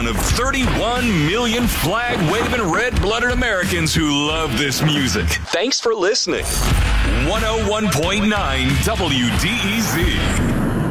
one of 31 million flag-waving, red-blooded Americans who love this music. Thanks for listening. 101.9 WDEZ.